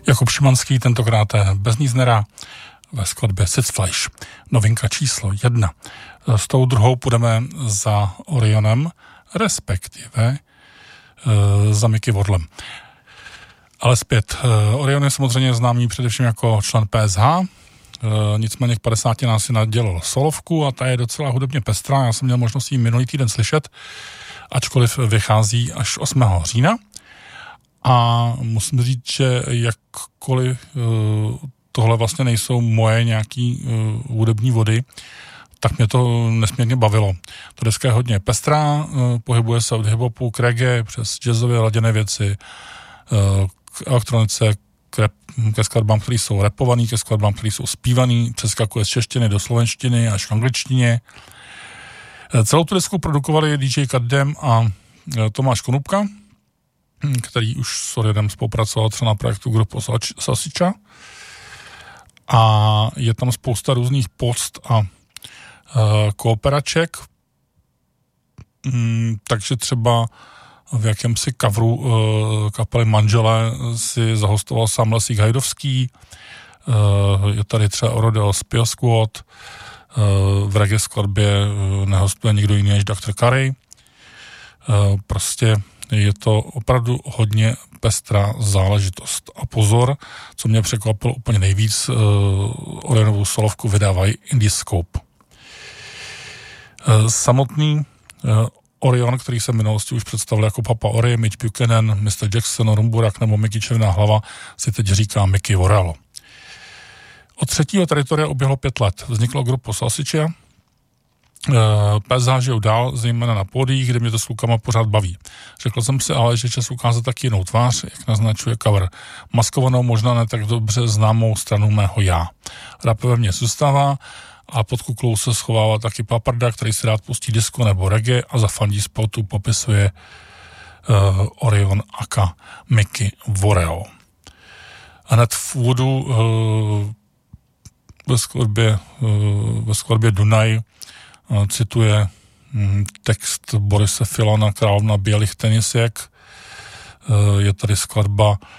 Jakub Šimanský, tentokrát bez Níznera, ve skladbě Sitzfleisch. Novinka číslo 1. S tou druhou půjdeme za Orionem, respektive za Mickey Wardlem. Ale zpět, Orion je samozřejmě známý především jako člen PSH, nicméně k 50 nás si nadělal solovku a ta je docela hudebně pestrá. Já jsem měl možnost ji minulý týden slyšet, ačkoliv vychází až 8. října. A musím říct, že jakkoliv tohle vlastně nejsou moje nějaký hudební vody, tak mě to nesmírně bavilo. To deska je hodně pestrá, pohybuje se od hiphopu k reggae přes jazzově laděné věci, k elektronice, ke skladbám, které jsou rapované, ke skladbám, které jsou zpívané, přeskakuje z češtiny do slovenštiny až k angličtině. Celou tu desku produkovali DJ Kadem a Tomáš Konupka, který už s Orionem spolupracoval třeba na projektu Grupo Sasiča. A je tam spousta různých post a kooperaček, takže třeba v jakémsi coveru kapely Manželé si zahostoval sám Lesík Hajdovský, je tady třeba Orodeo Spio Squad, v reggae skladbě nehostuje nikdo jiný než Dr. Curry. Prostě je to opravdu hodně pestrá záležitost. A pozor, co mě překvapilo úplně nejvíc, Orionovou solovku vydávají Indiescope. Samotný Orion, který se v minulosti už představil jako Papa Ori, Mitch Buchanan, Mr. Jackson, Rumburak nebo Mickey Černá hlava, si teď říká Mickey Worrell. Od třetího teritoria uběhlo 5 let. Vzniklo Grupo Salsicha. PSH žijou dál, zejména na pódiích, kde mě to s klukama pořád baví. Řekl jsem si ale, že čas ukázat taky jinou tvář, jak naznačuje cover. Maskovanou, možná ne tak dobře známou stranu mého já. Rap ve mně zůstává a pod kuklou se schovává taky Paparda, který si rád pustí disco nebo reggae a za fandí spotu popisuje Orion aka Mickey Worrell. Hned v úvodu ve skladbě Dunaj cituje text Borise Filana, Královna bělých tenisek. Je tady skladba